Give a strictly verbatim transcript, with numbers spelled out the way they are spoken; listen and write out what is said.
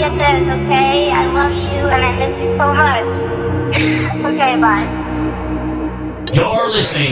forget this, okay? I love you and I miss you so much. Okay, bye. You're listening